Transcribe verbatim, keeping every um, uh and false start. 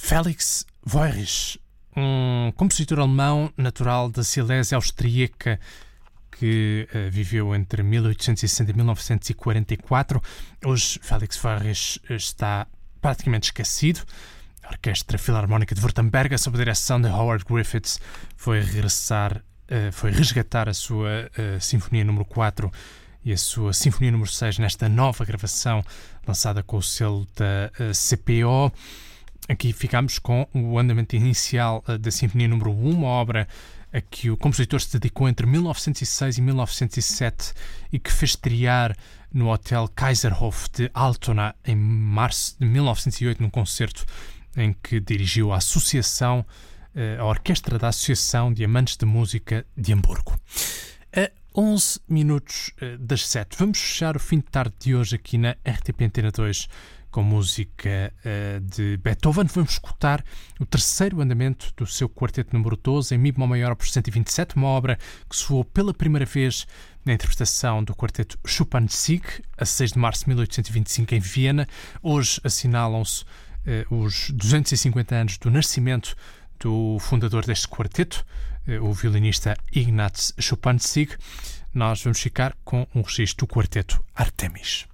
Felix Voirich, um compositor alemão natural da Silésia austríaca que uh, viveu entre mil oitocentos e sessenta e mil novecentos e quarenta e quatro. Hoje, Felix Voirich está praticamente esquecido. A Orquestra Filarmónica de Württemberg, sob a direção de Howard Griffiths, foi regressar, uh, foi resgatar a sua uh, Sinfonia número quatro e a sua Sinfonia número seis nesta nova gravação lançada com o selo da uh, C P O. Aqui ficamos com o andamento inicial uh, da Sinfonia número um, uma obra a que o compositor se dedicou entre mil novecentos e seis e mil novecentos e sete e que fez estrear no Hotel Kaiserhof de Altona em março de mil novecentos e oito, num concerto em que dirigiu a Associação, uh, a Orquestra da Associação de Amantes de Música de Hamburgo. A onze minutos uh, das sete. Vamos fechar o fim de tarde de hoje aqui na R T P Antena dois com música uh, de Beethoven. Vamos escutar o terceiro andamento do seu quarteto número doze, em Mi bemol maior por cento e vinte e sete, uma obra que soou pela primeira vez na interpretação do quarteto Schuppan-Sieg, a seis de março de mil oitocentos e vinte e cinco em Viena. Hoje assinalam-se uh, os duzentos e cinquenta anos do nascimento do fundador deste quarteto, uh, o violinista Ignaz Schuppan-Sieg. Nós vamos ficar com um registro do quarteto Artemis.